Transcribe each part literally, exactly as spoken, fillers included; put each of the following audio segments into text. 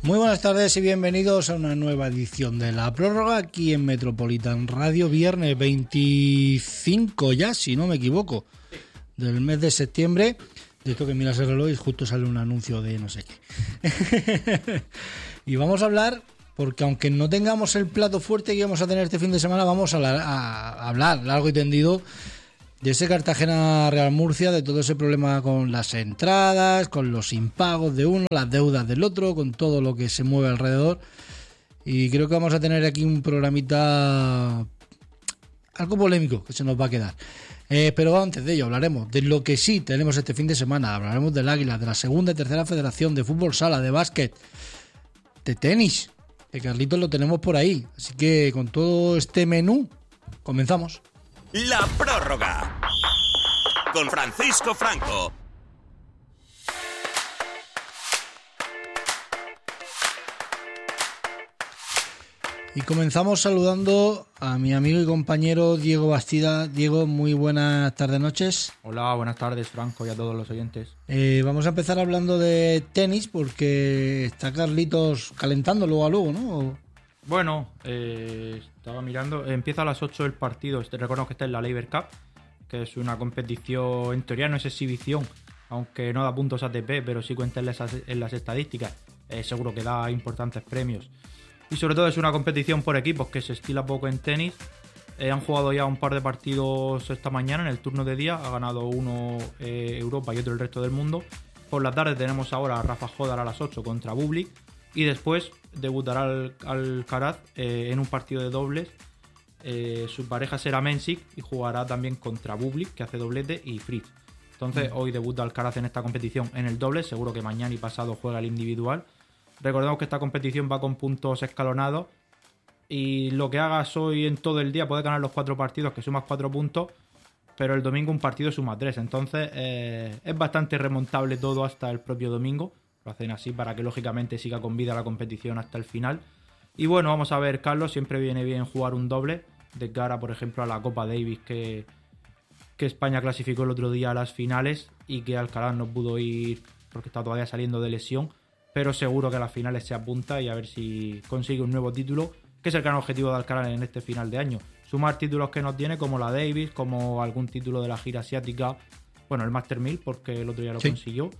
Muy buenas tardes y bienvenidos a una nueva edición de La Prórroga aquí en Metropolitan Radio, viernes veinticinco ya, si no me equivoco, del mes de septiembre. De esto que miras el reloj y justo sale un anuncio de no sé qué. Y vamos a hablar, porque aunque no tengamos el plato fuerte que vamos a tener este fin de semana, vamos a, la, a hablar largo y tendido de ese Cartagena Real Murcia, de todo ese problema con las entradas, con los impagos de uno, las deudas del otro, con todo lo que se mueve alrededor. Y creo que vamos a tener aquí un programita algo polémico que se nos va a quedar. Eh, pero antes de ello hablaremos de lo que sí tenemos este fin de semana. Hablaremos del Águila, de la segunda y tercera federación, de fútbol sala, de básquet, de tenis, que Carlitos lo tenemos por ahí. Así que con todo este menú comenzamos. La Prórroga con Francisco Franco. Y comenzamos saludando a mi amigo y compañero Diego Bastida. Diego, muy buenas tardes, noches. Hola, buenas tardes, Franco, y a todos los oyentes. Eh, vamos a empezar hablando de tenis porque está Carlitos calentando luego a luego, ¿no? Bueno, eh, estaba mirando, empieza a las ocho el partido. Recuerdo que está en la Laver Cup, que es una competición, en teoría no es exhibición, aunque no da puntos A T P, pero sí cuenta en las, en las estadísticas. Eh, seguro que da importantes premios. Y sobre todo es una competición por equipos que se estila poco en tenis. Eh, han jugado ya un par de partidos esta mañana en el turno de día. Ha ganado uno eh, Europa y otro el resto del mundo. Por la tarde tenemos ahora a Rafa Jodar a las ocho contra Bublik. Y después debutará Al- Alcaraz eh, en un partido de dobles. Eh, su pareja será Mensik y jugará también contra Bublik, que hace doblete, y Fritz. Entonces, mm. hoy debuta Alcaraz en esta competición en el doble. Seguro que mañana y pasado juega el individual. Recordemos que esta competición va con puntos escalonados. Y lo que hagas hoy en todo el día puede ganar los cuatro partidos, que sumas cuatro puntos. Pero el domingo un partido suma tres. Entonces, eh, es bastante remontable todo hasta el propio domingo. Lo hacen así para que lógicamente siga con vida la competición hasta el final. Y bueno, vamos a ver, Carlos, siempre viene bien jugar un doble de cara, por ejemplo, a la Copa Davis que, que España clasificó el otro día a las finales y que Alcaraz no pudo ir porque está todavía saliendo de lesión, pero seguro que a las finales se apunta y a ver si consigue un nuevo título, que es el gran objetivo de Alcaraz en este final de año. Sumar títulos que no tiene, como la Davis, como algún título de la gira asiática, bueno, el Master mil, porque el otro día lo sí. consiguió.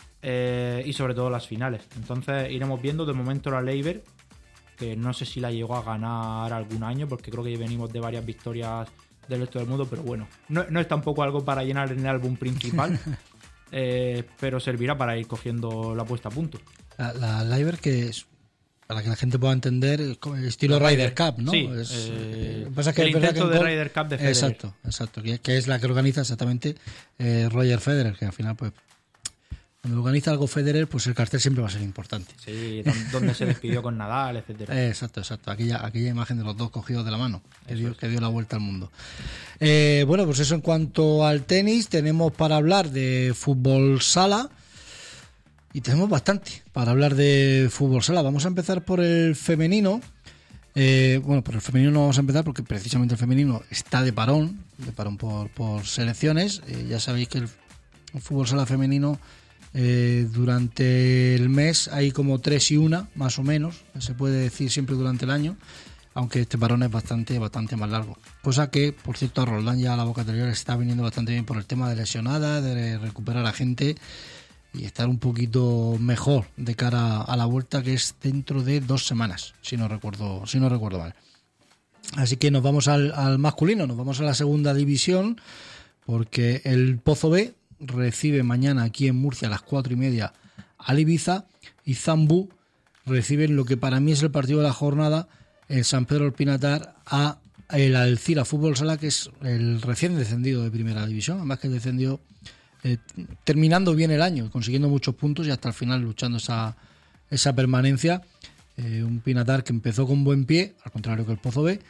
Eh, y sobre todo las finales. Entonces iremos viendo. De momento la Laver, que no sé si la llegó a ganar algún año, porque creo que venimos de varias victorias del resto del mundo, pero bueno, no, no es tampoco algo para llenar en el álbum principal. eh, pero servirá para ir cogiendo la puesta a punto. La, la Laver, que es, para que la gente pueda entender, estilo la Ryder Cup, ¿no? Sí, es, eh, pasa que el es verdad intento que de gol... Ryder Cup de Federer. Exacto, exacto, que, que es la que organiza exactamente eh, Roger Federer, que al final pues cuando organiza algo Federer, pues el cartel siempre va a ser importante. Sí, donde se despidió con Nadal, etcétera. Exacto, exacto. Aquella, aquella imagen de los dos cogidos de la mano, que dio, es. que dio la vuelta al mundo. Eh, bueno, pues eso en cuanto al tenis. Tenemos para hablar de fútbol sala. Y tenemos bastante para hablar de fútbol sala. Vamos a empezar por el femenino. Eh, bueno, por el femenino no vamos a empezar porque precisamente el femenino está de parón, de parón por, por selecciones. Eh, ya sabéis que el, el fútbol sala femenino... Eh, durante el mes hay como tres y una, más o menos, se puede decir siempre durante el año, aunque este parón es bastante bastante más largo. Cosa que, por cierto, a Roldán ya a la boca anterior está viniendo bastante bien por el tema de lesionada, de recuperar a gente y estar un poquito mejor de cara a la vuelta, que es dentro de dos semanas, si no recuerdo, si no recuerdo mal. Así que nos vamos al, al masculino, nos vamos a la segunda división, porque el Pozo B recibe mañana aquí en Murcia a las cuatro y media al Ibiza, y Zambú reciben lo que para mí es el partido de la jornada, el San Pedro del Pinatar, a el Alcira Fútbol Sala, que es el recién descendido de primera división, además que descendió eh, terminando bien el año, consiguiendo muchos puntos y hasta el final luchando esa, esa permanencia. Eh, un Pinatar que empezó con buen pie, al contrario que el Pozo B,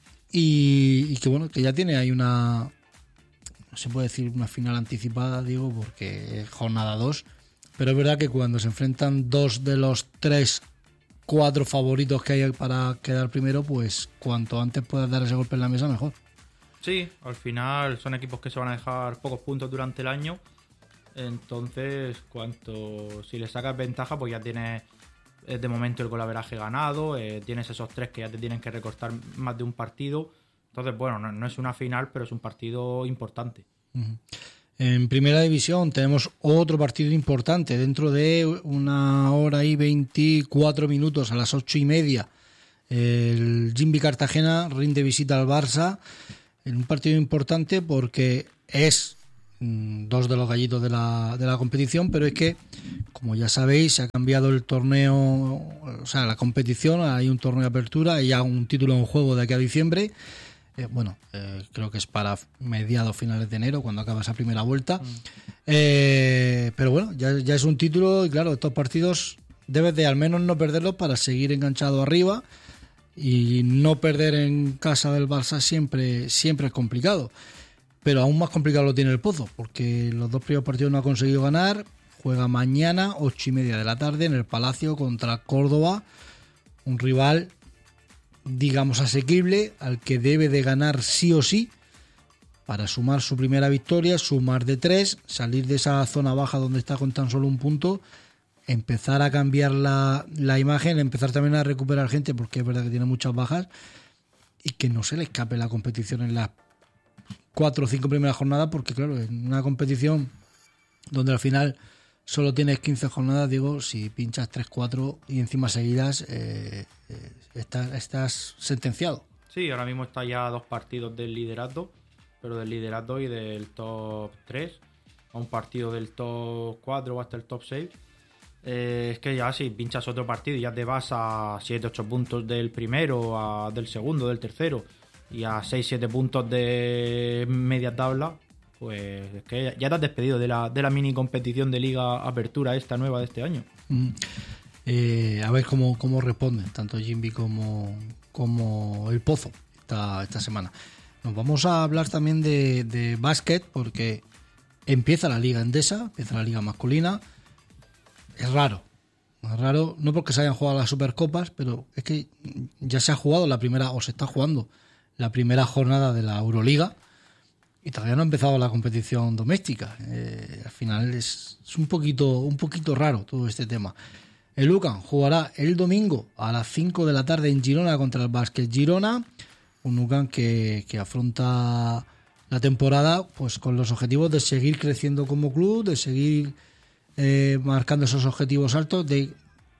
y, y que bueno, que ya tiene ahí una... no se puede decir una final anticipada, digo, porque es jornada dos, pero es verdad que cuando se enfrentan dos de los tres, cuatro favoritos que hay para quedar primero, pues cuanto antes puedas dar ese golpe en la mesa, mejor. Sí, al final son equipos que se van a dejar pocos puntos durante el año, entonces cuanto si le sacas ventaja, pues ya tienes es de momento el golaveraje ganado, eh, tienes esos tres que ya te tienen que recortar más de un partido. Entonces, bueno, no, no es una final, pero es un partido importante. Uh-huh. En primera división tenemos otro partido importante. Dentro de una hora y veinticuatro minutos, a las ocho y media, el Jimby Cartagena rinde visita al Barça en un partido importante porque es mmm, dos de los gallitos de la, de la competición, pero es que, como ya sabéis, se ha cambiado el torneo, o sea, la competición, hay un torneo de apertura y ya un título en juego de aquí a diciembre. Eh, bueno, eh, creo que es para mediados, finales de enero, cuando acaba esa primera vuelta. Mm. Eh, pero bueno, ya, ya es un título y claro, estos partidos debes de al menos no perderlos para seguir enganchado arriba, y no perder en casa del Barça siempre, siempre es complicado. Pero aún más complicado lo tiene el Pozo, porque los dos primeros partidos no ha conseguido ganar. Juega mañana, ocho y media de la tarde, en el Palacio contra Córdoba, un rival, digamos, asequible, al que debe de ganar sí o sí para sumar su primera victoria, sumar de tres, salir de esa zona baja donde está con tan solo un punto, empezar a cambiar la, la imagen, empezar también a recuperar gente, porque es verdad que tiene muchas bajas, y que no se le escape la competición en las cuatro o cinco primeras jornadas, porque claro, en una competición donde al final solo tienes quince jornadas, digo, si pinchas tres cuatro y encima seguidas, eh, eh, estás, estás sentenciado. Sí, ahora mismo está ya a dos partidos del liderato, pero del liderato y del top tres, a un partido del top cuatro o hasta el top seis. Eh, es que ya si pinchas otro partido y ya te vas a siete ocho puntos del primero, a, del segundo, del tercero, y a seis siete puntos de media tabla, pues es que ya te has despedido de la, de la mini competición de Liga Apertura esta nueva de este año. Mm. Eh, a ver cómo, cómo responden tanto Jimby como, como el Pozo esta, esta semana. Nos vamos a hablar también de, de básquet, porque empieza la Liga Endesa, empieza la Liga masculina. Es raro, es raro, no porque se hayan jugado las Supercopas, pero es que ya se ha jugado la primera, o se está jugando la primera jornada de la Euroliga, y todavía no ha empezado la competición doméstica. Eh, al final es, es un poquito un poquito raro todo este tema. El U C A M jugará el domingo a las cinco de la tarde en Girona contra el Básquet Girona, un U C A M que, que afronta la temporada pues con los objetivos de seguir creciendo como club, de seguir eh, marcando esos objetivos altos, de,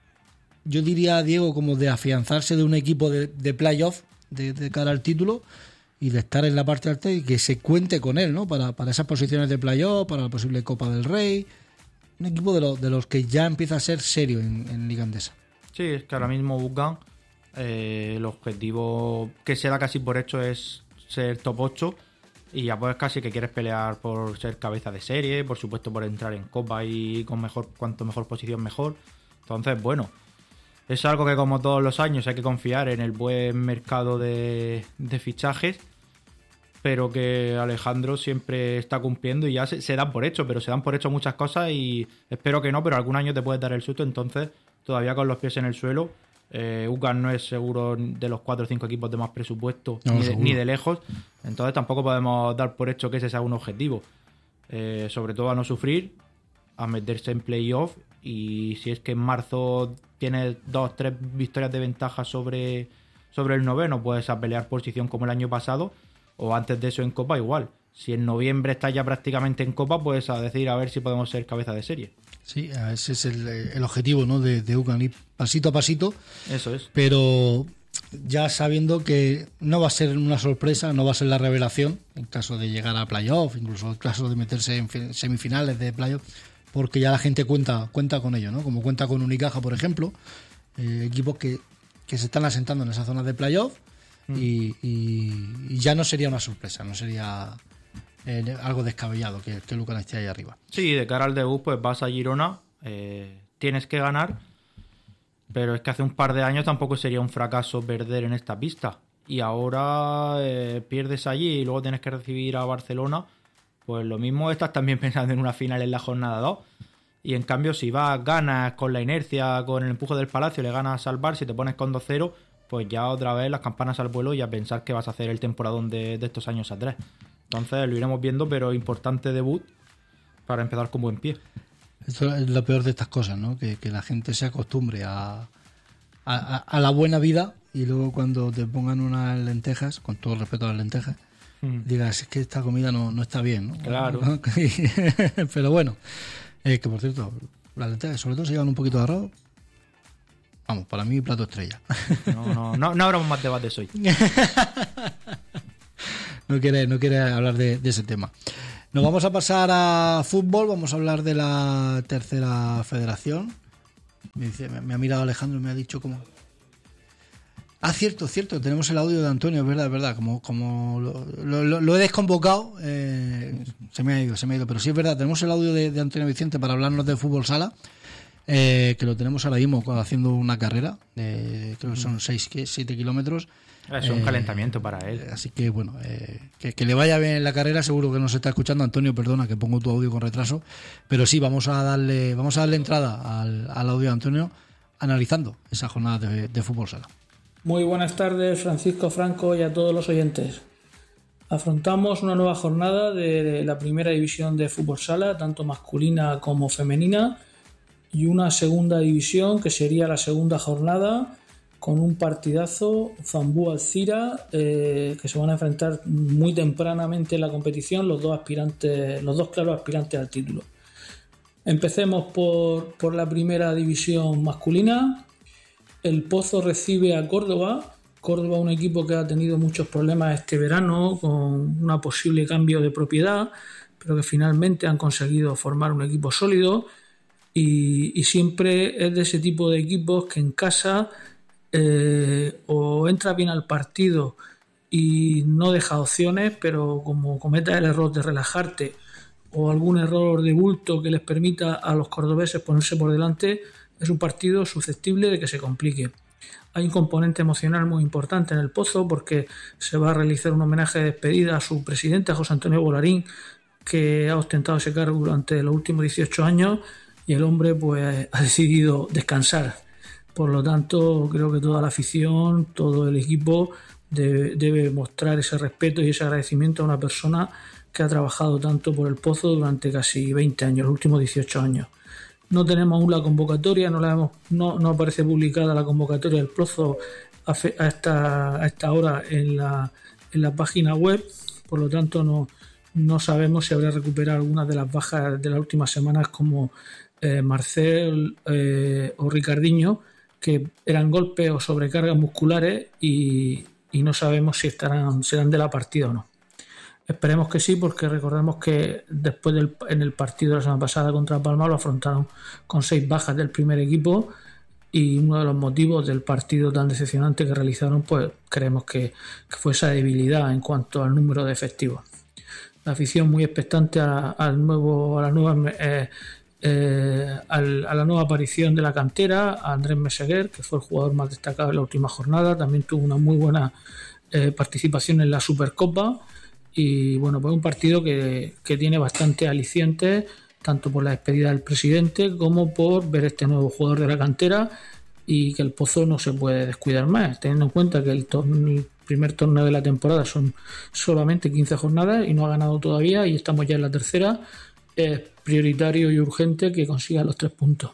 yo diría, Diego, como de afianzarse de un equipo de, de playoff de, de cara al título, y de estar en la parte alta y que se cuente con él, ¿no? Para, para esas posiciones de playoff, para la posible Copa del Rey. Un equipo de, lo, de los que ya empieza a ser serio en, en Liga Endesa. Sí, es que ahora mismo U C A M, eh, el objetivo que se da casi por hecho es ser top ocho, y ya pues casi que quieres pelear por ser cabeza de serie, por supuesto por entrar en Copa y con mejor, cuanto mejor posición mejor. Entonces, bueno, es algo que como todos los años hay que confiar en el buen mercado de, de fichajes, pero que Alejandro siempre está cumpliendo y ya se, se dan por hecho, pero se dan por hecho muchas cosas y espero que no, pero algún año te puedes dar el susto. Entonces, todavía con los pies en el suelo, eh, U C A M no es seguro de los cuatro o cinco equipos de más presupuesto, no, ni, de, ni de lejos, entonces tampoco podemos dar por hecho que ese sea un objetivo. Eh, sobre todo a no sufrir, a meterse en playoff, y si es que en marzo tienes dos, tres victorias de ventaja sobre, sobre el noveno, puedes a pelear posición como el año pasado, o antes de eso en Copa igual. Si en noviembre estás ya prácticamente en Copa, puedes a decir a ver si podemos ser cabeza de serie. Sí, ese es el, el objetivo, ¿no? de, de U C A M, ir pasito a pasito. Eso es. Pero ya sabiendo que no va a ser una sorpresa, no va a ser la revelación en caso de llegar a playoff, incluso en caso de meterse en semifinales de playoff, porque ya la gente cuenta cuenta con ello, ¿no? Como cuenta con Unicaja, por ejemplo, eh, equipos que, que se están asentando en esa zona de playoff. Y, y, y ya no sería una sorpresa, no sería eh, algo descabellado que, que Lucas esté ahí arriba. Sí, de cara al debut, pues vas a Girona, eh, tienes que ganar, pero es que hace un par de años tampoco sería un fracaso perder en esta pista, y ahora eh, pierdes allí y luego tienes que recibir a Barcelona, pues lo mismo estás también pensando en una final en la jornada dos. Y en cambio, si vas, ganas con la inercia, con el empuje del Palacio, le ganas al Barça, si te pones con dos cero, pues ya otra vez las campanas al vuelo y a pensar que vas a hacer el temporadón de, de estos años atrás. Entonces lo iremos viendo, pero importante debut para empezar con buen pie. Esto es lo peor de estas cosas, ¿no? Que, que la gente se acostumbre a, a, a, a la buena vida y luego cuando te pongan unas lentejas, con todo el respeto a las lentejas, mm. digas, es que esta comida no, no está bien, ¿no? Claro. Pero bueno, eh, que por cierto, las lentejas sobre todo se llevan un poquito de arroz. Vamos, para mí plato estrella. No, no, no, no habrá más debates hoy. No quiere, no quiere hablar de, de ese tema. Nos vamos a pasar a fútbol, vamos a hablar de la tercera federación. Me, dice, me, me ha mirado Alejandro y me ha dicho cómo. Ah, cierto, cierto, tenemos el audio de Antonio, es verdad, es verdad, como, como lo, lo, lo he desconvocado, eh, se me ha ido, se me ha ido, pero sí es verdad, tenemos el audio de, de Antonio Vicente para hablarnos de fútbol sala, eh, que lo tenemos ahora mismo haciendo una carrera, de, creo que son seis siete kilómetros. Es un eh, calentamiento para él. Así que bueno, eh, que, que le vaya bien en la carrera, seguro que nos está escuchando. Antonio, perdona que pongo tu audio con retraso, pero sí, vamos a darle, vamos a darle entrada al, al audio de Antonio analizando esa jornada de, de fútbol sala. Muy buenas tardes, Francisco Franco, y a todos los oyentes. Afrontamos una nueva jornada de la primera división de fútbol sala, tanto masculina como femenina, y una segunda división que sería la segunda jornada, con un partidazo, Zambú-Alcira, eh, que se van a enfrentar muy tempranamente en la competición los dos aspirantes, los dos claros aspirantes al título. Empecemos por, por la primera división masculina. El Pozo recibe a Córdoba. Córdoba, un equipo que ha tenido muchos problemas este verano con un posible cambio de propiedad, pero que finalmente han conseguido formar un equipo sólido y, y siempre es de ese tipo de equipos que en casa eh, o entra bien al partido y no deja opciones, pero como cometas el error de relajarte o algún error de bulto que les permita a los cordobeses ponerse por delante, es un partido susceptible de que se complique. Hay un componente emocional muy importante en el Pozo porque se va a realizar un homenaje de despedida a su presidente, a José Antonio Bolarín, que ha ostentado ese cargo durante los últimos dieciocho años y el hombre pues ha decidido descansar. Por lo tanto, creo que toda la afición, todo el equipo debe, debe mostrar ese respeto y ese agradecimiento a una persona que ha trabajado tanto por el Pozo durante casi veinte años, los últimos dieciocho años. No tenemos aún la convocatoria, no, la hemos, no, no aparece publicada la convocatoria del Pozo a, fe, a, esta, a esta hora en la, en la página web, por lo tanto no, no sabemos si habrá recuperado algunas de las bajas de las últimas semanas como eh, Marcel eh, o Ricardinho, que eran golpes o sobrecargas musculares y, y no sabemos si estarán, serán de la partida o no. Esperemos que sí, porque recordemos que después del, en el partido de la semana pasada contra Palma lo afrontaron con seis bajas del primer equipo y uno de los motivos del partido tan decepcionante que realizaron, pues creemos que, que fue esa debilidad en cuanto al número de efectivos. La afición muy expectante a, al nuevo, a la nueva eh, eh, al, a la nueva aparición de la cantera, a Andrés Meseguer, que fue el jugador más destacado en la última jornada, también tuvo una muy buena eh, participación en la Supercopa. Y bueno, pues un partido que, que tiene bastante aliciente, tanto por la despedida del presidente como por ver este nuevo jugador de la cantera y que el Pozo no se puede descuidar más, teniendo en cuenta que el, torneo, el primer torneo de la temporada son solamente quince jornadas y no ha ganado todavía y estamos ya en la tercera. Es prioritario y urgente que consiga los tres puntos.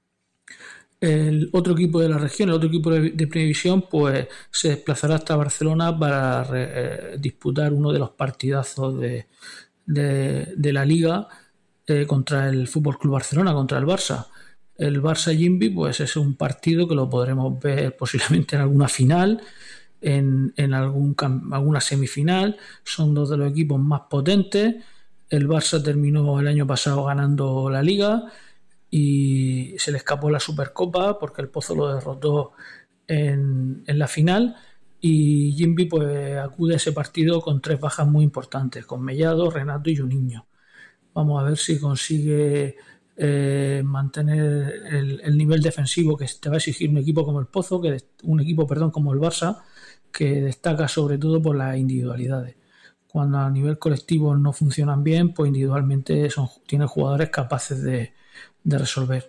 El otro equipo de la región, el otro equipo de, de primera división, pues se desplazará hasta Barcelona para eh, disputar uno de los partidazos de, de, de la Liga eh, contra el F C Barcelona, contra el Barça. El Barça-Gimbi, pues es un partido que lo podremos ver posiblemente en alguna final, en, en algún, alguna semifinal. Son dos de los equipos más potentes. El Barça terminó el año pasado ganando la Liga y se le escapó la Supercopa porque el Pozo lo derrotó en, en la final y Gimbi pues acude a ese partido con tres bajas muy importantes, con Mellado, Renato y Juninho. Vamos a ver si consigue eh, mantener el, el nivel defensivo que te va a exigir un equipo como el Pozo, que un equipo perdón como el Barça, que destaca sobre todo por las individualidades. Cuando a nivel colectivo no funcionan bien, pues individualmente son, tienen jugadores capaces de de resolver.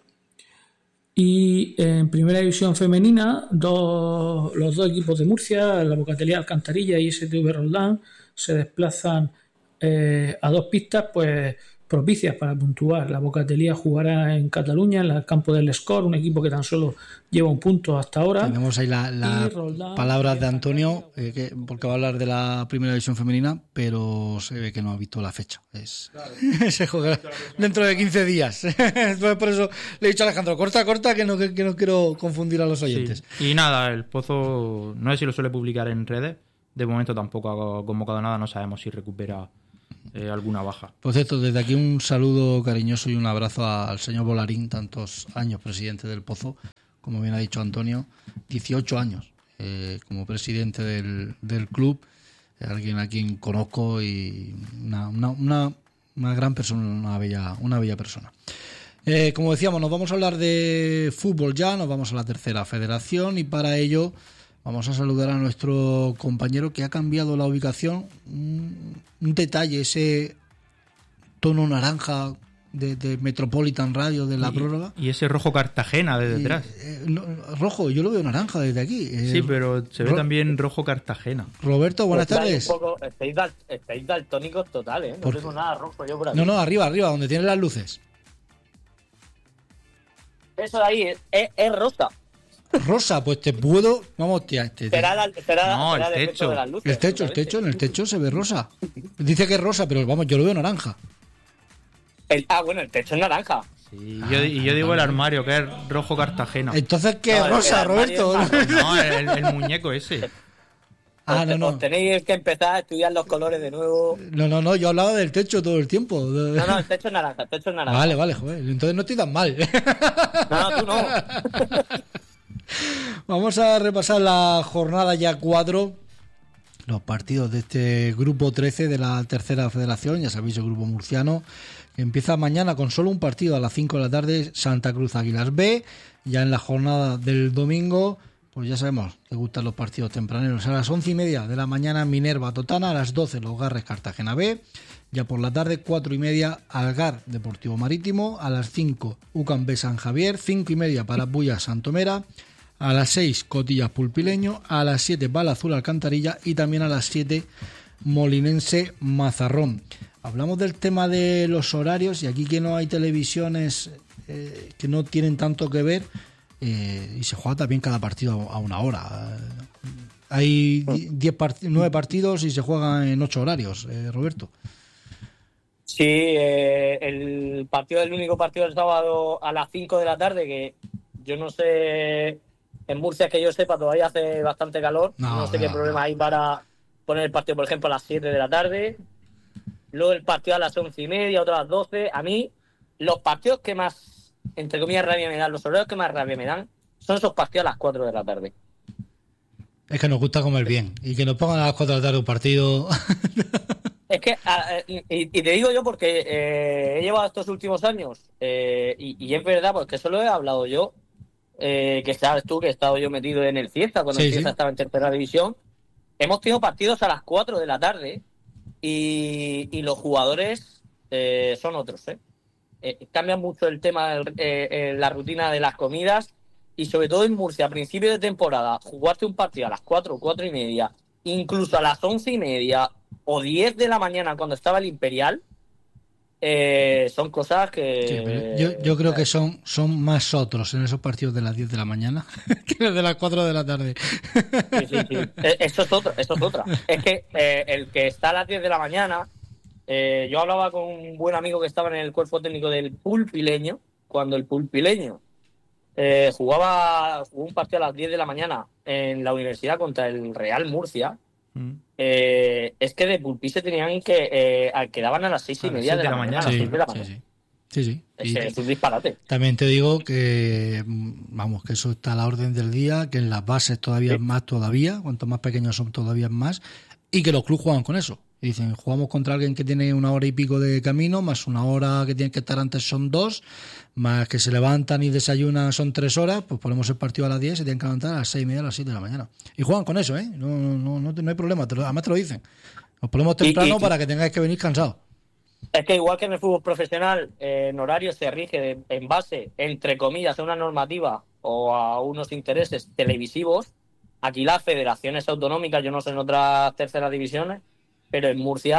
Y en primera división femenina, dos, los dos equipos de Murcia, la Bocatelía Alcantarilla y S T V Roldán, se desplazan eh, a dos pistas pues propicias para puntuar. La Bocatelía jugará en Cataluña, en el campo del Score, un equipo que tan solo lleva un punto hasta ahora. Tenemos ahí las la palabras de Antonio, eh, que, porque va a hablar de la primera división femenina, pero se ve que no ha visto la fecha. Es, claro. Se juega dentro de quince días. Entonces, por eso le he dicho a Alejandro, corta, corta, que no, que, que no quiero confundir a los oyentes. Sí. Y nada, el Pozo, no sé si lo suele publicar en redes, de momento tampoco ha convocado nada, no sabemos si recupera eh, alguna baja. Por cierto, desde aquí un saludo cariñoso y un abrazo al señor Bolarín, tantos años presidente del Pozo, como bien ha dicho Antonio, dieciocho años eh, como presidente del, del club, alguien a quien conozco y una, una, una, una gran persona, una bella, una bella persona. Eh, como decíamos, nos vamos a hablar de fútbol ya, nos vamos a la tercera federación y para ello vamos a saludar a nuestro compañero que ha cambiado la ubicación, un, un detalle, ese tono naranja de, de Metropolitan Radio de la y, prórroga. Y ese rojo Cartagena de detrás. Y, eh, no, rojo, yo lo veo naranja desde aquí. Eh, sí, pero se ve Ro- también rojo Cartagena. Roberto, buenas Pues tardes. Un poco, estáis, dal, estáis daltónicos totales, ¿eh? No ¿Por tengo qué? nada rojo yo por aquí. No, no, arriba, arriba, donde tienen las luces. Eso de ahí es, es, es rosa. Rosa, pues te puedo... Vamos, tía, este... Será, la, será, No, será el el efecto techo. de las luces. El techo, el techo, en el techo se ve rosa. Dice que es rosa, pero vamos, yo lo veo naranja. El, ah, bueno, el techo es naranja. Sí, yo, y yo digo el armario, que es rojo Cartagena. Entonces, ¿qué No, es el- rosa, el armario Roberto? es No, el, el muñeco ese. Ah, Os- no, no. os tenéis que empezar a estudiar los colores de nuevo. No, no, no, yo hablaba del techo todo el tiempo. No, no, el techo es naranja, el techo es naranja. Vale, vale, joder. Entonces no estoy tan mal. No, no, tú no. Vamos a repasar la jornada ya cuatro. Los partidos de este grupo trece de la tercera federación, ya sabéis, el grupo murciano, que empieza mañana con solo un partido a las cinco de la tarde, Santa Cruz Águilas B. Ya en la jornada del domingo, pues ya sabemos que gustan los partidos tempraneros. A las once y media de la mañana, Minerva Totana, a las doce, Los Garres Cartagena B. Ya por la tarde, cuatro y media, Algar Deportivo Marítimo. A las cinco, UCAM B San Javier. Cinco y media, Parabuya Santomera. A las seis, Cotillas Pulpileño. A las siete, Bala Azul Alcantarilla. Y también a las siete, Molinense Mazarrón. Hablamos del tema de los horarios y aquí que no hay televisiones eh, que no tienen tanto que ver eh, y se juega también cada partido a una hora. Eh, hay diez part- nueve partidos y se juegan en ocho horarios, eh, Roberto. Sí, eh, el partido del único partido del sábado a las cinco de la tarde, que yo no sé, en Murcia que yo sepa todavía hace bastante calor, no, No, sé no, qué problema no. hay para poner el partido, por ejemplo, a las siete de la tarde, luego el partido a las once y media, otro a las doce. A mí, los partidos que más, entre comillas, rabia me dan, los horarios que más rabia me dan, son esos partidos a las cuatro de la tarde. Es que nos gusta comer bien y que nos pongan a las cuatro de la tarde un partido. Es que, a- y, y te digo yo porque eh, he llevado estos últimos años, eh, y, y es verdad, porque eso lo he hablado yo, eh, que sabes tú que he estado yo metido en el Cieza, cuando Sí, el Cieza sí. estaba en tercera división. Hemos tenido partidos a las cuatro de la tarde y, y los jugadores eh, son otros, ¿eh? Eh, cambia mucho el tema, el- eh, eh, la rutina de las comidas y sobre todo en Murcia, a principio de temporada, jugarte un partido a las cuatro, cuatro y media, incluso a las once y media o diez de la mañana cuando estaba el Imperial, eh, son cosas que... Sí, pero yo, yo creo que son, son más otros en esos partidos de las diez de la mañana que los de las cuatro de la tarde. Sí, sí, sí. Eh, Eso es otra, eso es otra. Es que eh, el que está a las diez de la mañana, eh, yo hablaba con un buen amigo que estaba en el cuerpo técnico del Pulpileño, cuando el Pulpileño eh, jugaba jugó un partido a las diez de la mañana en la universidad contra el Real Murcia. Mm. Eh, es que de Pulpí se tenían que eh, quedaban a las seis y A las media de siete la, mañana, a las Sí, seis de la sí, mañana. sí. Sí, sí. Es, Y es un disparate. también te digo que, mm, vamos, que eso está a la orden del día, que en las bases todavía es más todavía, cuanto más pequeños son todavía es más, y que los clubes juegan con eso. Y dicen, jugamos contra alguien que tiene una hora y pico de camino, más una hora que tiene que estar antes son dos, más que se levantan y desayunan son tres horas, pues ponemos el partido a las diez y se tienen que levantar a las seis y media, a las siete de la mañana. Y juegan con eso, ¿eh? No, no, no, no hay problema, te lo- además te lo dicen. Nos ponemos temprano y- para que tengáis que venir cansados. Es que igual que en el fútbol profesional, eh, en horario se rige de- en base, entre comillas, a una normativa o a unos intereses televisivos. Aquí las federaciones autonómicas, yo no sé en otras terceras divisiones, pero en Murcia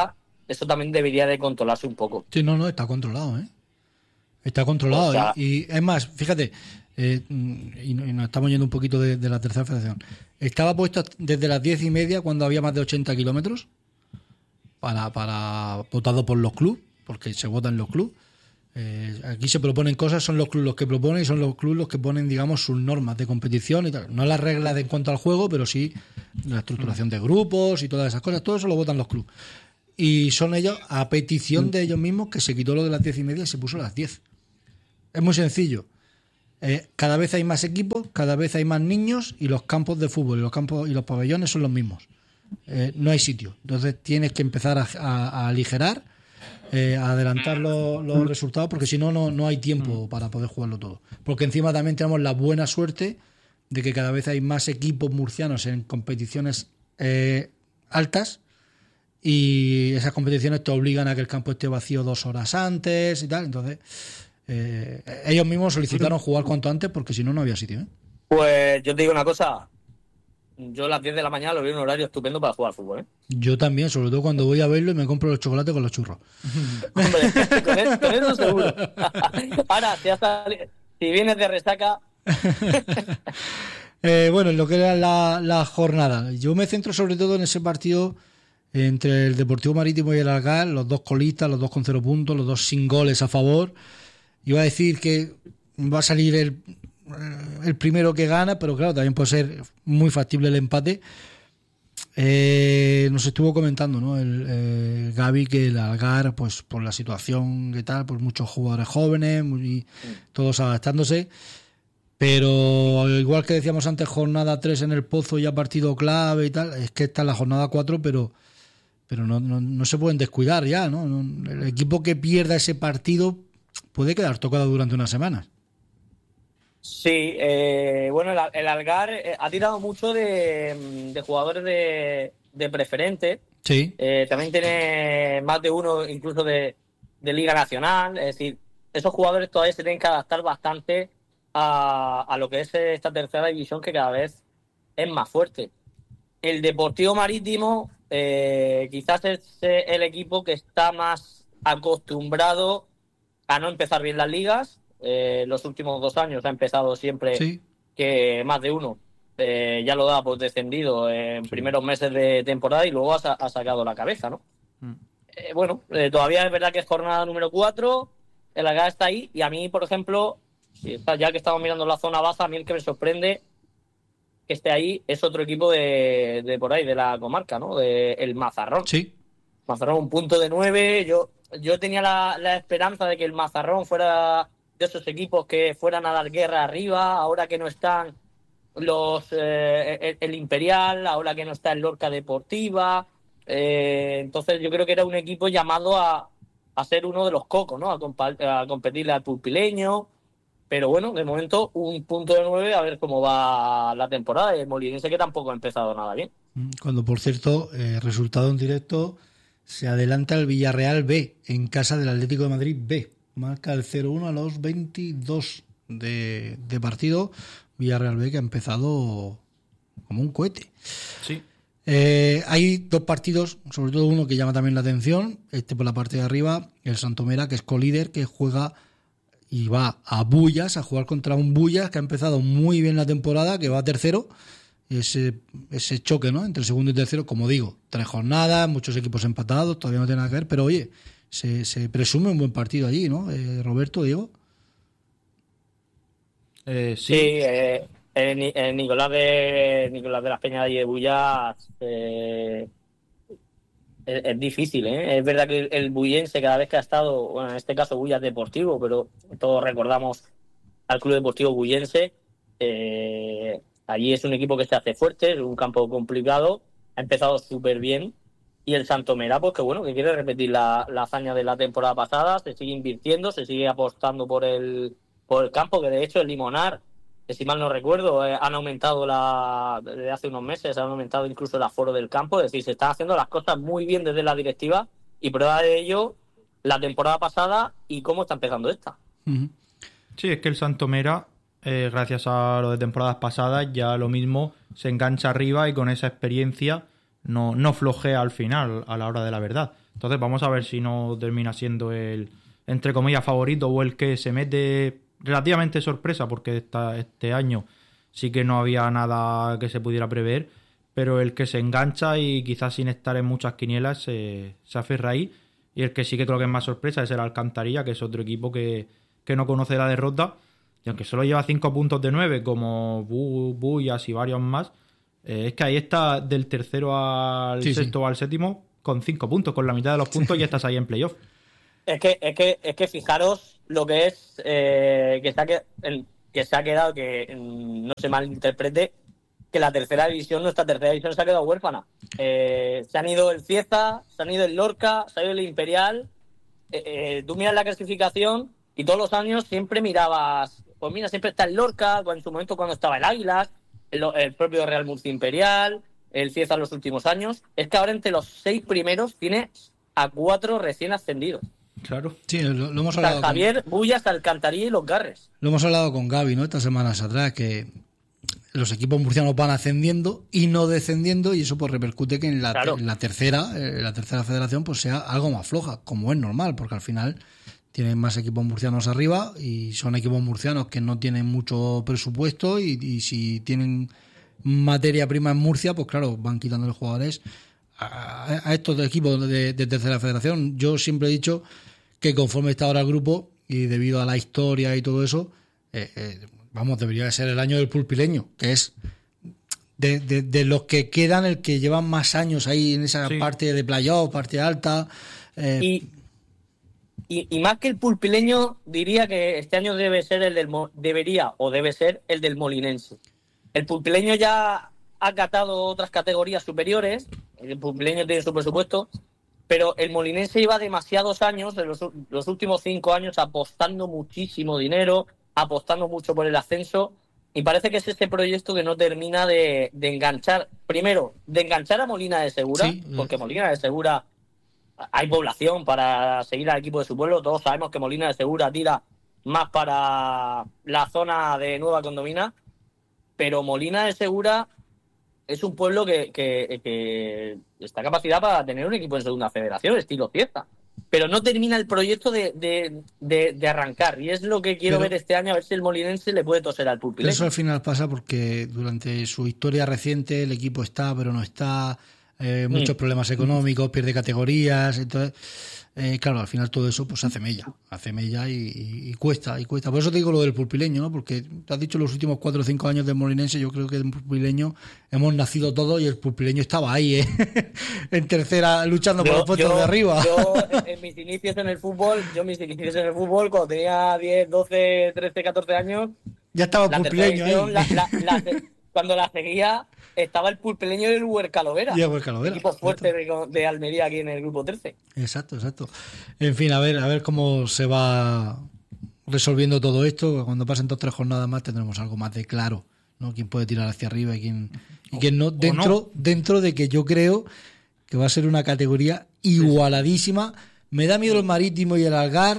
eso también debería de controlarse un poco. Sí, no, no, está controlado, ¿eh? Está controlado. O sea, y, y es más, fíjate, eh, y, y nos estamos yendo un poquito de, de la tercera federación. Estaba puesto desde las diez y media cuando había más de ochenta kilómetros para, para votado por los clubes, porque se votan los clubes. Eh, aquí se proponen cosas, son los clubes los que proponen y son los clubes los que ponen, digamos, sus normas de competición y tal. No las reglas de en cuanto al juego, pero sí la estructuración de grupos y todas esas cosas. Todo eso lo votan los clubes. Y son ellos, a petición de ellos mismos, que se quitó lo de las diez y media y se puso a las diez. Es muy sencillo. Eh, cada vez hay más equipos, cada vez hay más niños y los campos de fútbol y los campos y los pabellones son los mismos. Eh, no hay sitio. Entonces tienes que empezar a, a, a aligerar, eh, a adelantar lo, los resultados, porque si no, no no hay tiempo para poder jugarlo todo. Porque encima también tenemos la buena suerte de que cada vez hay más equipos murcianos en competiciones eh, altas. Y esas competiciones te obligan a que el campo esté vacío dos horas antes y tal. Entonces, eh, ellos mismos solicitaron jugar cuanto antes porque si no, no había sitio, ¿eh? Pues yo te digo una cosa. Yo a las diez de la mañana lo veo un horario estupendo para jugar al fútbol, ¿eh? Yo también, sobre todo cuando voy a verlo y me compro los chocolates con los churros. Hombre, con, eso, con eso seguro. Ahora, si, hasta, si vienes de resaca... eh, bueno, en lo que era la, la jornada. Yo me centro sobre todo en ese partido entre el Deportivo Marítimo y el Algar, los dos colistas, los dos con cero puntos, los dos sin goles a favor. Iba a decir que va a salir el, el primero que gana, pero claro, también puede ser muy factible el empate. Eh, nos estuvo comentando, ¿no? El, eh, Gaby, que el Algar, pues por la situación que tal, pues muchos jugadores jóvenes, muy, todos adaptándose. Pero igual que decíamos antes, jornada tres en el Pozo, ya partido clave y tal, es que esta es la jornada cuatro, pero pero no, no, no se pueden descuidar ya, ¿no? El equipo que pierda ese partido puede quedar tocado durante unas semanas. Sí, eh, bueno, el, el Algar eh, ha tirado mucho de, de jugadores de, de preferente. Sí. Eh, también tiene más de uno incluso de, de Liga Nacional. Es decir, esos jugadores todavía se tienen que adaptar bastante a, a lo que es esta tercera división, que cada vez es más fuerte. El Deportivo Marítimo eh, quizás es el equipo que está más acostumbrado a no empezar bien las ligas. Eh, los últimos dos años ha empezado siempre sí. que más de uno eh, ya lo da por descendido en sí. primeros meses de temporada y luego ha, ha sacado la cabeza, ¿no? Mm. Eh, bueno, eh, todavía es verdad que es jornada número cuatro, el Algar está ahí y a mí, por ejemplo, ya que estamos mirando la zona baja, a mí el que me sorprende que esté ahí es otro equipo de, de por ahí, de la comarca, ¿no? De el Mazarrón. Sí. Mazarrón, un punto de nueve. Yo, yo tenía la, la esperanza de que el Mazarrón fuera de esos equipos que fueran a dar guerra arriba, ahora que no están los eh, el, el Imperial, ahora que no está el Lorca Deportiva. Eh, entonces yo creo que era un equipo llamado a, a ser uno de los cocos, ¿no? A, compa- a competirle al Pulpileño. Pero bueno, de momento un punto de nueve, a ver cómo va la temporada. El Molinense, que tampoco ha empezado nada bien. Cuando, por cierto, eh, resultado en directo, se adelanta el Villarreal B en casa del Atlético de Madrid B. Marca el cero uno a los veintidós de, de partido. Villarreal B que ha empezado como un cohete. Sí. Eh, hay dos partidos, sobre todo uno que llama también la atención. Este por la parte de arriba, el Santomera, que es colíder, que juega y va a Bullas a jugar contra un Bullas que ha empezado muy bien la temporada, que va a tercero. Ese, ese choque, ¿no? Entre segundo y tercero, como digo, tres jornadas, muchos equipos empatados, todavía no tiene nada que ver, pero oye, se, se presume un buen partido allí, ¿no? Eh, Roberto, Diego. Eh, sí, sí eh, eh, eh, Nicolás de Nicolás de las Peñas y de Bullas eh, es, es difícil, ¿eh? Es verdad que el, el bullense cada vez que ha estado, bueno, en este caso Bullas Deportivo, pero todos recordamos al Club Deportivo Bullense. Eh, allí es un equipo que se hace fuerte, es un campo complicado, ha empezado súper bien. Y el Santomera, pues que bueno, que quiere repetir la, la hazaña de la temporada pasada, se sigue invirtiendo, se sigue apostando por el por el campo, que de hecho el Limonar, que si mal no recuerdo, eh, han aumentado la desde hace unos meses, han aumentado incluso el aforo del campo, es decir, se están haciendo las cosas muy bien desde la directiva y prueba de ello la temporada pasada y cómo está empezando esta. Uh-huh. Sí, es que el Santomera, eh, gracias a lo de temporadas pasadas, ya lo mismo se engancha arriba y con esa experiencia no, no flojea al final, a la hora de la verdad. Entonces vamos a ver si no termina siendo el, entre comillas, favorito o el que se mete relativamente sorpresa, porque esta, este año sí que no había nada que se pudiera prever, pero el que se engancha y quizás sin estar en muchas quinielas se, se aferra ahí. Y el que sí que creo que es más sorpresa es el Alcantarilla, que es otro equipo que, que no conoce la derrota. Y aunque solo lleva cinco puntos de nueve, como Bu, Bullas y varios más, eh, es que ahí está del tercero al sí, sexto o sí. al séptimo con cinco puntos, con la mitad de los puntos, sí. Y estás ahí en playoff. Es que, es que, es que fijaros lo que es eh, que, se ha, el, que se ha quedado, que no se malinterprete, que la tercera división, nuestra tercera división se ha quedado huérfana. Eh, se han ido el Cieza, se han ido el Lorca, se ha ido el Imperial. Eh, eh, tú miras la clasificación y todos los años siempre mirabas, pues mira, siempre está el Lorca, en su momento cuando estaba el Águilas, el, el propio Real Murcia Imperial, el Cieza en los últimos años. Es que ahora entre los seis primeros tiene a cuatro recién ascendidos. Claro. Sí, lo, lo hemos hablado. San Javier, con... Bullas, Alcantarilla y Los Garres. Lo hemos hablado con Gaby, ¿no? Estas semanas atrás, que los equipos murcianos van ascendiendo y no descendiendo, y eso pues repercute que en la, claro. en la tercera eh, la tercera federación pues sea algo más floja, como es normal, porque al final tienen más equipos murcianos arriba y son equipos murcianos que no tienen mucho presupuesto y, y si tienen materia prima en Murcia, pues claro, van quitando los jugadores a, a estos equipos de, de tercera federación. Yo siempre he dicho que conforme está ahora el grupo y debido a la historia y todo eso, eh, eh, vamos, debería ser el año del pulpileño, que es de, de, de los que quedan el que llevan más años ahí en esa sí. parte de playoff, parte alta. Eh. Y, y, y más que el pulpileño, diría que este año debe ser el del debería o debe ser el del molinense. El pulpileño ya ha catado otras categorías superiores, el pulpileño tiene su presupuesto, pero el molinense lleva demasiados años, en los, los últimos cinco años, apostando muchísimo dinero, apostando mucho por el ascenso, y parece que es este proyecto que no termina de, de enganchar, primero, de enganchar a Molina de Segura, sí. porque Molina de Segura hay población para seguir al equipo de su pueblo, todos sabemos que Molina de Segura tira más para la zona de Nueva Condomina, pero Molina de Segura es un pueblo que, que, que está capacidad para tener un equipo en segunda federación, estilo Cieza. Pero no termina el proyecto de, de, de, de arrancar. Y es lo que quiero pero, ver este año, a ver si el molinense le puede toser al pulpileño. Eso al final pasa porque durante su historia reciente el equipo está, pero no está, eh, muchos mm. problemas económicos, pierde categorías, entonces... Eh, claro, al final todo eso pues hace mella, hace mella y, y, y cuesta, y cuesta. Por eso te digo lo del pulpileño, ¿no? Porque te has dicho los últimos cuatro o cinco años del molinense, yo creo que el pulpileño hemos nacido todos y el pulpileño estaba ahí, ¿eh? en tercera, luchando yo, por los puestos yo, de arriba. Yo, en mis inicios en el fútbol, yo mis inicios en el fútbol, cuando tenía diez, doce, trece, catorce años, ya estaba el pulpileño ahí. La, la, la, cuando la seguía, estaba el pulpileño y el Huercalovera. Y el Huercalovera. Equipo fuerte de, de Almería aquí en el grupo trece. Exacto, exacto. En fin, a ver, a ver cómo se va resolviendo todo esto. Cuando pasen dos o tres jornadas más tendremos algo más de claro, ¿no? Quién puede tirar hacia arriba y quién, y quién no. Dentro, no. dentro de que yo creo que va a ser una categoría igualadísima. Me da miedo el Marítimo y el Algar.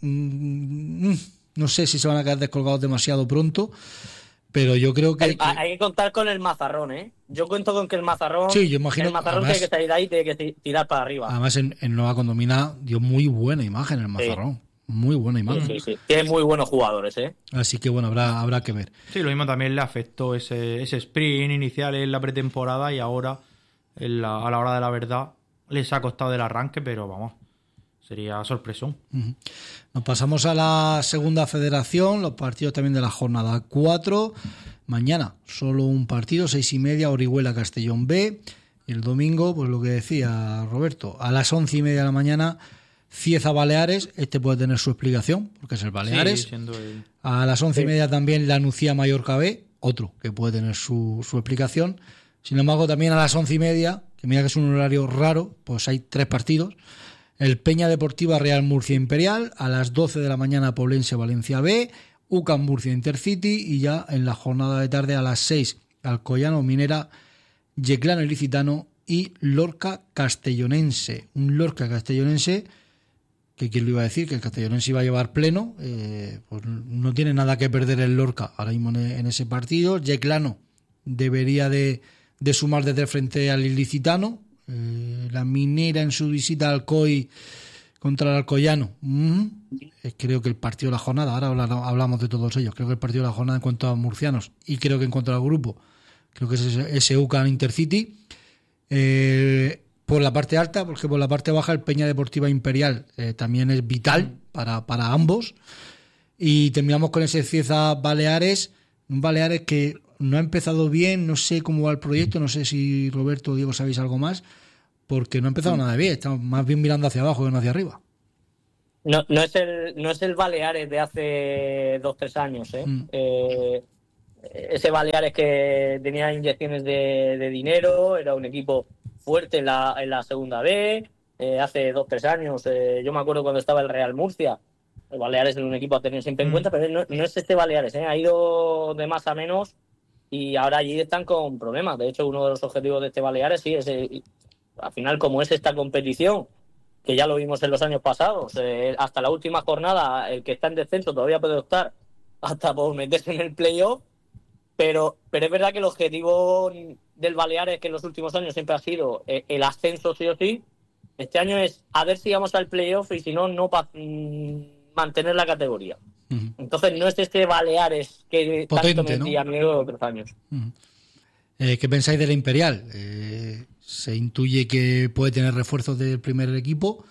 Mm, no sé si se van a quedar descolgados demasiado pronto. Pero yo creo que... El, que... Hay que contar con el Mazarrón, ¿eh? Yo cuento con que el Mazarrón... Sí, yo imagino... El Mazarrón además, tiene que salir ahí y tiene que tirar para arriba. Además, en, en Nueva Condomina dio muy buena imagen el Mazarrón. Sí. Muy buena imagen. Sí, sí, sí. Tiene muy buenos jugadores, ¿eh? Así que, bueno, habrá, habrá que ver. Sí, lo mismo también le afectó ese, ese sprint inicial en la pretemporada y ahora, en la, a la hora de la verdad, les ha costado el arranque, pero vamos... Sería sorpresón. Uh-huh. Nos pasamos a la segunda federación, los partidos también de la jornada cuatro. Mañana solo un partido, seis y media, Orihuela Castellón B. Y el domingo, pues lo que decía Roberto, a las once y media de la mañana, Cieza Baleares. Este puede tener su explicación, porque es el Baleares. Sí, siendo el... A las once y media también la Nucía Mallorca B, otro que puede tener su, su explicación. Sin embargo, también a las once y media, que mira que es un horario raro, pues hay tres partidos. El Peña Deportiva Real Murcia Imperial, a las doce de la mañana Poblense Valencia B, U C A M Murcia Intercity y ya en la jornada de tarde a las seis Alcoyano Minera, Yeclano Ilicitano y Lorca Castellonense. Un Lorca Castellonense que quién lo iba a decir, que el Castellonense iba a llevar pleno, eh, pues no tiene nada que perder el Lorca ahora mismo en ese partido. Yeclano debería de, de sumar desde frente al Ilicitano. Eh, la Minera en su visita al Alcoy contra el Alcoyano. Mm, eh, creo que el partido de la jornada, ahora habla- hablamos de todos ellos, creo que el partido de la jornada en cuanto a murcianos y creo que en cuanto al grupo, creo que es ese, ese U C A N Intercity. Eh, por la parte alta, porque por la parte baja el Peña Deportiva Imperial eh, también es vital para, para ambos. Y terminamos con ese Cieza Baleares, un Baleares que no ha empezado bien, no sé cómo va el proyecto, no sé si Roberto o Diego sabéis algo más, porque no ha empezado nada bien, estamos más bien mirando hacia abajo que no hacia arriba. No, no es el no es el Baleares de hace dos tres años, ¿eh? Mm. Eh, ese Baleares que tenía inyecciones de, de dinero, era un equipo fuerte en la, en la segunda B, eh, hace dos tres años, eh, yo me acuerdo cuando estaba el Real Murcia, el Baleares es un equipo a tener siempre en Mm. cuenta, pero no, no es este Baleares, ¿eh? Ha ido de más a menos y ahora allí están con problemas. De hecho, uno de los objetivos de este Baleares sí es, eh, al final, como es esta competición, que ya lo vimos en los años pasados, eh, hasta la última jornada el que está en descenso todavía puede optar hasta por meterse en el playoff, pero, pero es verdad que el objetivo del Baleares, que en los últimos años siempre ha sido eh, el ascenso sí o sí, este año es a ver si vamos al playoff y si no, no pa- mmm, mantener la categoría. Uh-huh. Entonces no es este Baleares que Potente, tanto me decía ¿no? miedo otros años. Uh-huh. Eh, ¿Qué pensáis de la Imperial? Eh, se intuye que puede tener refuerzos del primer equipo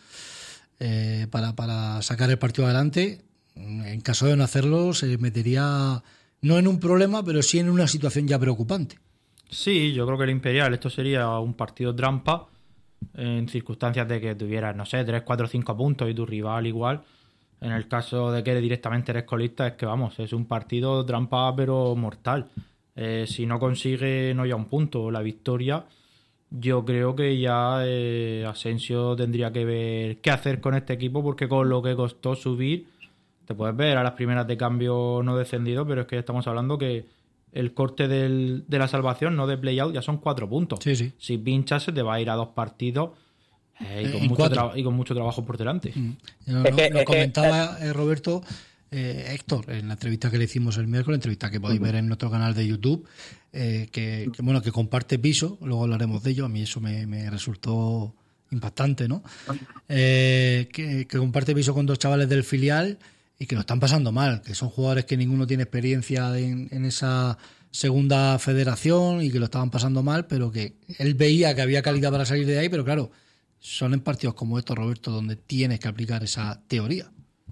eh, para, para sacar el partido adelante. En caso de no hacerlo, se metería no en un problema, pero sí en una situación ya preocupante. Sí, yo creo que el Imperial, esto sería un partido trampa en circunstancias de que tuvieras, no sé, tres, cuatro, cinco puntos y tu rival igual. En el caso de que directamente eres colista, es que vamos, es un partido trampa pero mortal. Eh, si no consigue no ya un punto o la victoria, yo creo que ya eh, Asensio tendría que ver qué hacer con este equipo, porque con lo que costó subir, te puedes ver a las primeras de cambio no descendido, pero es que estamos hablando que el corte del, de la salvación, no de playout, ya son cuatro puntos. Sí, sí. Si pinchas se te va a ir a dos partidos eh, y, con En mucho cuatro. tra- y con mucho trabajo por delante. Mm. No, Es no, que- lo es que- comentaba eh, Roberto eh, Héctor en la entrevista que le hicimos el miércoles, entrevista que podéis ver en nuestro canal de YouTube, eh, que, que bueno que comparte piso, luego hablaremos de ello. A mí eso me, me resultó impactante, ¿no? Eh, que, que comparte piso con dos chavales del filial y que lo están pasando mal, que son jugadores que ninguno tiene experiencia en, en esa segunda federación y que lo estaban pasando mal, pero que él veía que había calidad para salir de ahí, pero claro, son en partidos como estos, Roberto, donde tienes que aplicar esa teoría.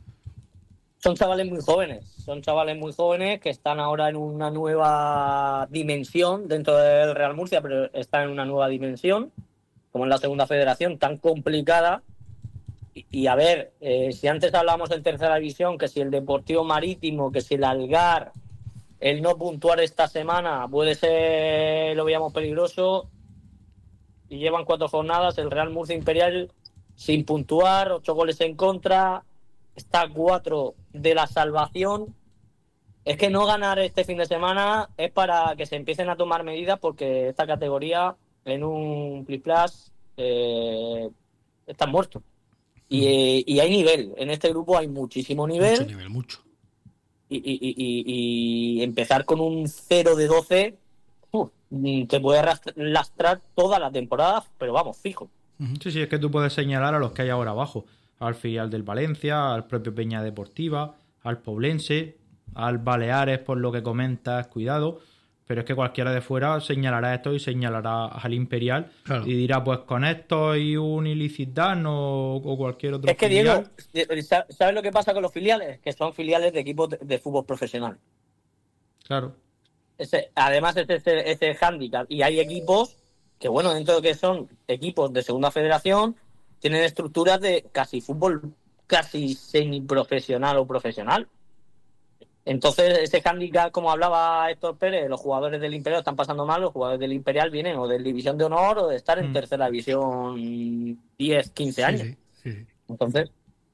Son chavales muy jóvenes, son chavales muy jóvenes que están ahora en una nueva dimensión dentro del Real Murcia, pero están en una nueva dimensión, como en la segunda federación, tan complicada. Y, y a ver, eh, si antes hablábamos en tercera división, que si el Deportivo Marítimo, que si el Algar, el no puntuar esta semana puede ser, lo veíamos peligroso, y llevan cuatro jornadas, el Real Murcia Imperial sin puntuar, ocho goles en contra, está a cuatro de la salvación. Es que no ganar este fin de semana es para que se empiecen a tomar medidas, porque esta categoría en un Plus Plus eh, está muerto. Y, eh, y hay nivel, en este grupo hay muchísimo nivel. Mucho nivel, mucho. Y, y, y, y, y empezar con un cero de doce uh, te puede lastrar toda la temporada, pero vamos, fijo. Sí, sí, es que tú puedes señalar a los que hay ahora abajo. Al filial del Valencia, al propio Peña Deportiva, al Poblense, al Baleares, por lo que comentas, cuidado. Pero es que cualquiera de fuera señalará esto y señalará al Imperial, claro, y dirá, pues con esto y un Ilicitano o cualquier otro es que, filial. Diego, ¿sabes lo que pasa con los filiales? Que son filiales de equipos de, de fútbol profesional. Claro. Ese, además, es ese, ese hándicap. Y hay equipos que, bueno, dentro de que son equipos de segunda federación, tienen estructuras de casi fútbol, casi semiprofesional o profesional. Entonces, ese hándicap, como hablaba Héctor Pérez, los jugadores del Imperial están pasando mal, los jugadores del Imperial vienen o de División de Honor o de estar en Mm. tercera división diez, quince años. Sí, sí, sí. Entonces,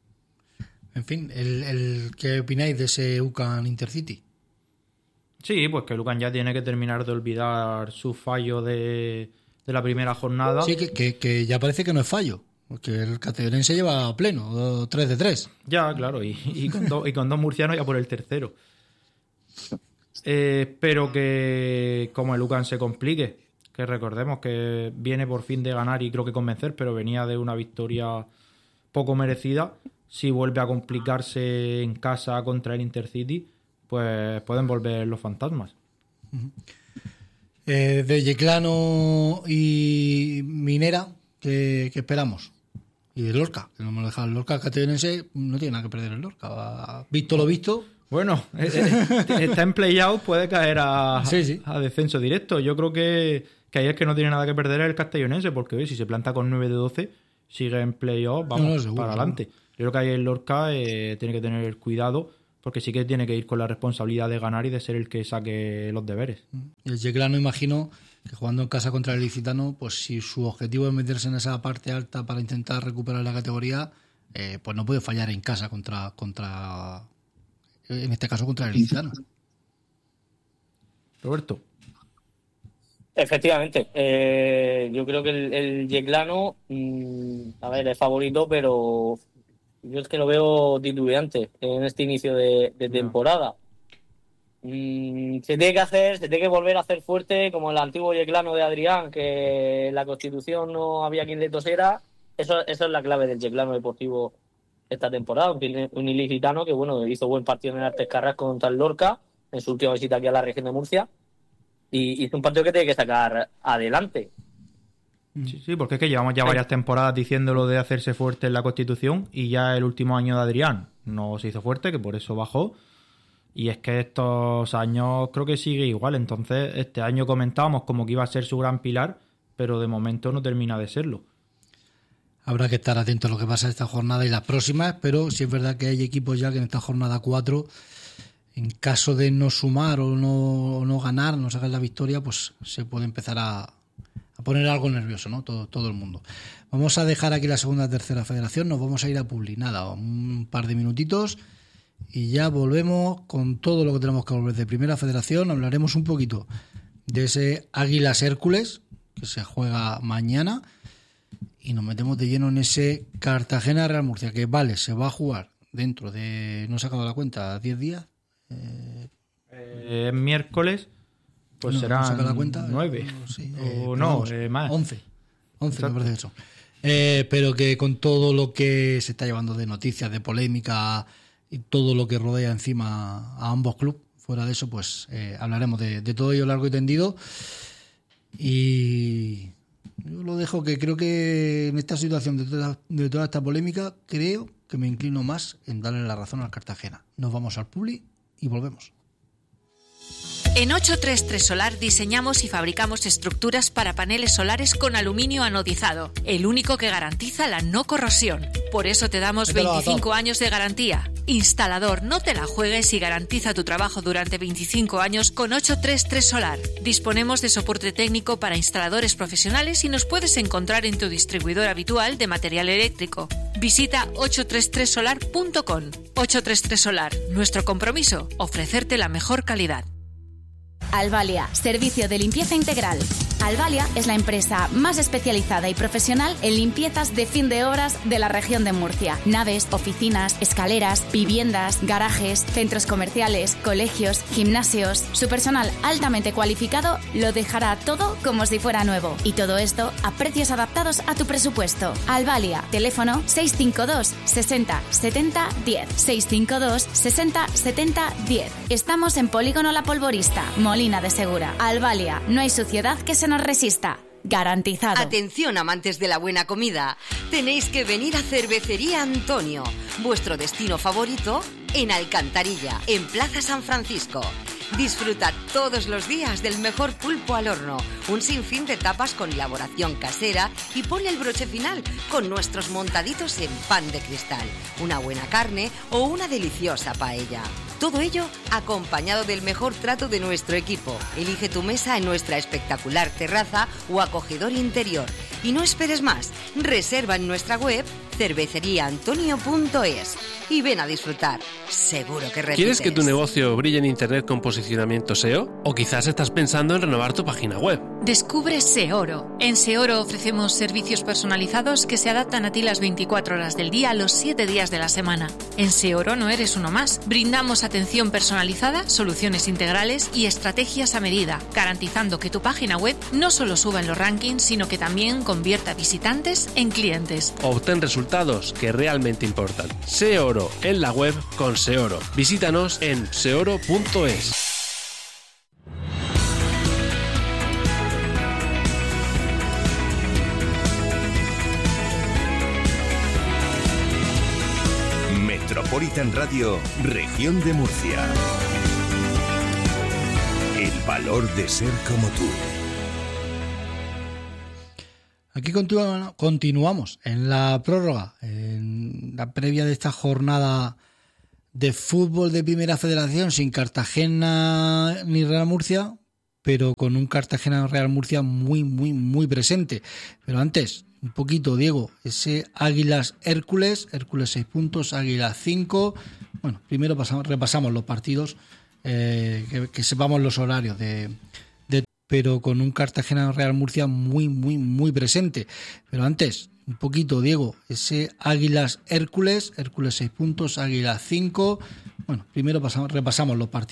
en fin, el, el, ¿qué opináis de ese U C A N Intercity? Sí, pues que Lucan ya tiene que terminar de olvidar su fallo de, de la primera jornada. Sí, que, que, que ya parece que no es fallo, porque el categorense lleva a pleno, tres de tres. Ya, claro, y, y, con, do, y con dos murcianos ya por el tercero. Eh, espero que, como el Lucan se complique, que recordemos que viene por fin de ganar y creo que convencer, pero venía de una victoria poco merecida. Si vuelve a complicarse en casa contra el Intercity, pues pueden volver los fantasmas. Uh-huh. Eh, de Yeclano y Minera, ¿qué, qué esperamos? Y de Lorca, que no me lo deja el Lorca castellonense, no tiene nada que perder el Lorca. Visto lo visto. Bueno, eh, eh, está en play-out, puede caer a, sí, sí. a descenso directo. Yo creo que, que ahí es que no tiene nada que perder el castellonense, porque oye, si se planta con nueve de doce, sigue en play-out, vamos, no, no, seguro, para adelante. Seguro. Yo creo que ahí el Lorca eh, tiene que tener cuidado, porque sí que tiene que ir con la responsabilidad de ganar y de ser el que saque los deberes. Y el Yeclano, imagino que jugando en casa contra el Ilicitano, pues si su objetivo es meterse en esa parte alta para intentar recuperar la categoría, eh, pues no puede fallar en casa contra, contra en este caso contra el Ilicitano. Roberto. Efectivamente, eh, yo creo que el, el Yeclano, mmm, a ver, es favorito, pero yo es que lo veo titubeante en este inicio de, de temporada. Mm, se tiene que hacer, se tiene que volver a hacer fuerte, como el antiguo Yeclano de Adrián, que en la Constitución no había quien le tosera. Eso, eso es la clave del Yeclano Deportivo esta temporada. Un, un ilicitano que, bueno, hizo buen partido en el Artes Carras contra el Lorca en su última visita aquí a la región de Murcia. Y hizo un partido que tiene que sacar adelante. Sí, sí, porque es que llevamos ya varias temporadas diciéndolo de hacerse fuerte en la Constitución, y ya el último año de Adrián no se hizo fuerte, que por eso bajó. Y es que estos años creo que sigue igual. Entonces, este año comentábamos como que iba a ser su gran pilar, pero de momento no termina de serlo. Habrá que estar atento a lo que pasa esta jornada y las próximas, pero sí es verdad que hay equipos ya que en esta jornada cuatro, en caso de no sumar o no, o no ganar, no sacar la victoria, pues se puede empezar a, a poner algo nervioso, ¿no? Todo, todo el mundo. Vamos a dejar aquí la segunda tercera federación, nos vamos a ir a Publi. Nada, un par de minutitos y ya volvemos con todo lo que tenemos que volver de primera federación. Hablaremos un poquito de ese Águilas Hércules que se juega mañana y nos metemos de lleno en ese Cartagena Real Murcia, que vale, se va a jugar dentro de, no he sacado la cuenta, diez días. Eh, eh, miércoles, pues no, serán no la cuenta, nueve. No, sí, o eh, no, eh, más. once. once me parece eso. Eh, pero que con todo lo que se está llevando de noticias, de polémica y todo lo que rodea encima a ambos clubes, fuera de eso, pues eh, hablaremos de, de todo ello largo y tendido. Y yo lo dejo, que creo que en esta situación de toda, de toda esta polémica, creo que me inclino más en darle la razón al Cartagena. Nos vamos al Publi y volvemos. En ochocientos treinta y tres Solar diseñamos y fabricamos estructuras para paneles solares con aluminio anodizado, el único que garantiza la no corrosión. Por eso te damos veinticinco años de garantía. Instalador, no te la juegues y garantiza tu trabajo durante veinticinco años con ochocientos treinta y tres Solar. Disponemos de soporte técnico para instaladores profesionales y nos puedes encontrar en tu distribuidor habitual de material eléctrico. Visita ochocientos treinta y tres solar punto com. ochocientos treinta y tres Solar. Nuestro compromiso, ofrecerte la mejor calidad. Albalia, servicio de limpieza integral. Albalia es la empresa más especializada y profesional en limpiezas de fin de obras de la región de Murcia. Naves, oficinas, escaleras, viviendas, garajes, centros comerciales, colegios, gimnasios. Su personal altamente cualificado lo dejará todo como si fuera nuevo. Y todo esto a precios adaptados a tu presupuesto. Albalia, teléfono seis cinco dos, sesenta, setenta, diez. seis cinco dos, sesenta, setenta, diez. Estamos en Polígono La Polvorista, Molina de Segura. Albalia, no hay suciedad que se nos resista. Garantizado. Atención, amantes de la buena comida. Tenéis que venir a Cervecería Antonio, vuestro destino favorito en Alcantarilla, en Plaza San Francisco. Disfruta todos los días del mejor pulpo al horno, un sinfín de tapas con elaboración casera y ponle el broche final con nuestros montaditos en pan de cristal, una buena carne o una deliciosa paella. Todo ello acompañado del mejor trato de nuestro equipo. Elige tu mesa en nuestra espectacular terraza o acogedor interior. Y no esperes más, reserva en nuestra web cervecería antonio punto es y ven a disfrutar. Seguro que repites. ¿Quieres que tu negocio brille en internet con posicionamiento S E O? ¿O quizás estás pensando en renovar tu página web? Descubre Seoro. En Seoro ofrecemos servicios personalizados que se adaptan a ti las veinticuatro horas del día, los siete días de la semana. En Seoro no eres uno más. Brindamos atención personalizada, soluciones integrales y estrategias a medida, garantizando que tu página web no solo suba en los rankings, sino que también convierta visitantes en clientes. Obtén resultados que realmente importan. Seoro en la web con Seoro. Visítanos en seoro punto es. Metropolitan Radio, Región de Murcia. El valor de ser como tú. Aquí continua, continuamos en la prórroga, en la previa de esta jornada de fútbol de Primera Federación sin Cartagena ni Real Murcia, pero con un Cartagena Real Murcia muy, muy, muy presente. Pero antes, un poquito, Diego, ese Águilas Hércules, Hércules seis puntos, Águilas cinco. Bueno, primero pasamos, repasamos los partidos, eh, que, que sepamos los horarios de, de, pero con un Cartagena Real Murcia muy, muy, muy presente. Pero antes, un poquito, Diego, ese Águilas Hércules, Hércules seis puntos, Águilas cinco. Bueno, primero pasamos, repasamos los partidos.